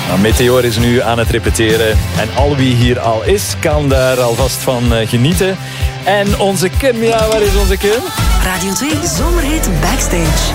Nou, Meteor is nu aan het repeteren. En al wie hier al is, kan daar alvast van genieten. En onze Kim, ja, waar is onze Kim? Radio 2 Zomerhit Backstage.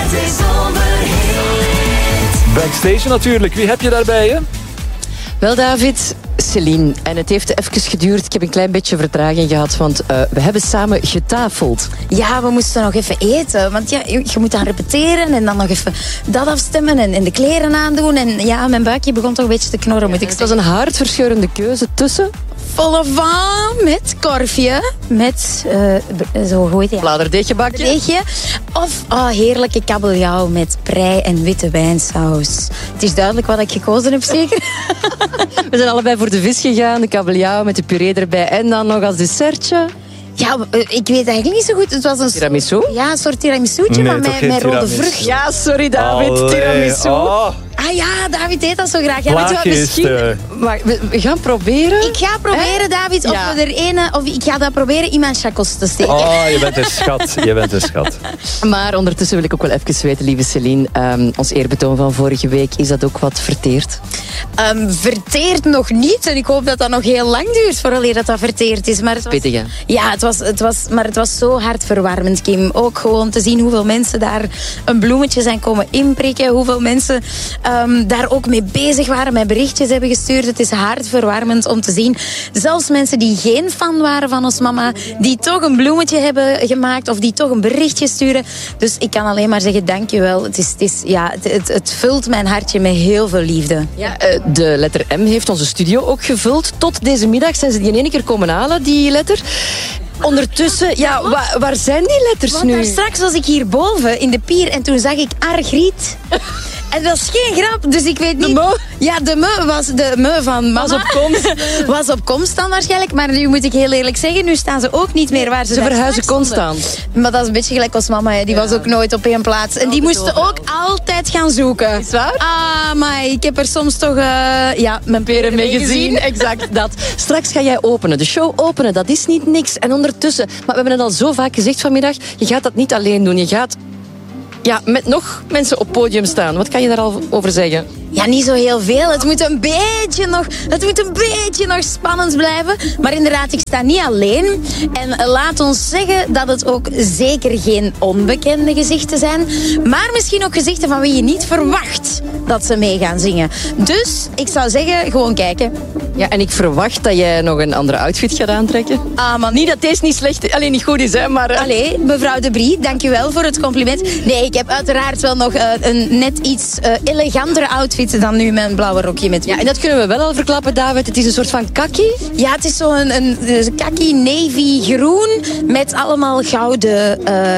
Backstage natuurlijk. Wie heb je daarbij je? Wel, David, Celine. En het heeft even geduurd. Ik heb een klein beetje vertraging gehad, want we hebben samen getafeld. Ja, we moesten nog even eten. Want ja, je moet dan repeteren en dan nog even dat afstemmen en de kleren aandoen. En ja, mijn buikje begon toch een beetje te knorren. Het was een hartverscheurende keuze tussen volle van met korfje, met zo, hoe heet het? Bladerdeegbakje. Deegje. Of heerlijke kabeljauw met prei en witte wijnsaus. Het is duidelijk wat ik gekozen heb, zeker? We zijn allebei voor de vis gegaan, de kabeljauw met de puree erbij en dan nog als dessertje. Ja, ik weet eigenlijk niet zo goed. Het was een tiramisu? Ja, een soort tiramisutje, maar met rode vrucht. Ja, sorry David, allee, tiramisu. Oh. Ah ja, David eet dat zo graag. Ja, Plaatje misschien. Maar we gaan proberen. Ik ga proberen, David, of Ja. we er ene, of ik ga dat proberen in mijn chacos te steken. Oh, je bent een schat. Je bent een schat. Maar ondertussen wil ik ook wel even weten, lieve Celine, ons eerbetoon van vorige week, is dat ook wat verteerd? Verteerd nog niet. En ik hoop dat dat nog heel lang duurt vooraleer dat verteerd is. Maar het was, Pittig, hè? ja, het was zo hartverwarmend, Kim. Ook gewoon te zien hoeveel mensen daar een bloemetje zijn komen inprikken. Hoeveel mensen daar ook mee bezig waren, met berichtjes hebben gestuurd. Het is hartverwarmend om te zien. Zelfs mensen die geen fan waren van ons mama, die toch een bloemetje hebben gemaakt of die toch een berichtje sturen. Dus ik kan alleen maar zeggen, dankjewel. Het vult mijn hartje met heel veel liefde. Ja, de letter M heeft onze studio ook gevuld. Tot deze middag zijn ze die in één keer komen halen, die letter. Ondertussen, ja, waar zijn die letters Want nu? daar straks was ik hierboven in de pier en toen zag ik Argriet. En dat is geen grap, dus ik weet niet... De me? Ja, de me van mama. Was op komst. Was op komst dan waarschijnlijk, maar nu moet ik heel eerlijk zeggen, nu staan ze ook niet meer waar ze Ze daar verhuizen straks stonden. constant. Maar dat is een beetje gelijk als mama, hè. Die was ook nooit op één plaats. En die moesten ook altijd gaan zoeken. Is waar? Ah, maar ik heb er soms toch mijn Peren mee gezien, exact dat. Straks ga jij openen, de show openen, dat is niet niks. En ondertussen, maar we hebben het al zo vaak gezegd vanmiddag, je gaat dat niet alleen doen, je gaat met nog mensen op podium staan. Wat kan je daar al over zeggen? Ja, niet zo heel veel. Het moet een beetje nog spannend blijven. Maar inderdaad, ik sta niet alleen. En laat ons zeggen dat het ook zeker geen onbekende gezichten zijn. Maar misschien ook gezichten van wie je niet verwacht dat ze mee gaan zingen. Dus ik zou zeggen, gewoon kijken. Ja, en ik verwacht dat jij nog een andere outfit gaat aantrekken. Ah, man. Niet dat deze niet slecht, alleen niet goed is, hè, maar... Allee, mevrouw De Brie, dankjewel voor het compliment. Nee, ik heb uiteraard wel nog een net iets elegantere outfit dan nu mijn blauwe rokje met... Ja, en dat kunnen we wel al verklappen, David. Het is een soort van kakkie. Ja, het is zo'n een kakkie navy groen met allemaal gouden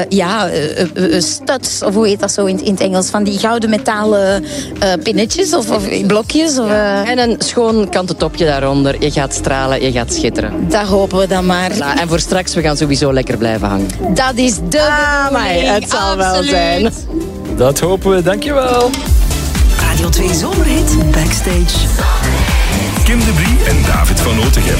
studs, of hoe heet dat zo in het Engels? Van die gouden metalen pinnetjes of blokjes. Of, En een schoon kanten topje daaronder. Je gaat stralen, je gaat schitteren. Dat hopen we dan maar. Nou, en voor straks, we gaan sowieso lekker blijven hangen. Dat is de bedoeling. Het zal wel Absoluut. zijn. Dat hopen we. Dankjewel. Radio 2 Zomerhit Backstage. Kim de Brie en David van Otegem.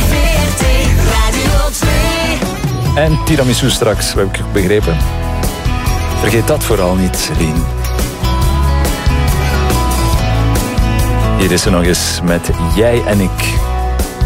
En tiramisu straks, heb ik begrepen. Vergeet dat vooral niet, Celine. Hier is ze nog eens met Jij en ik.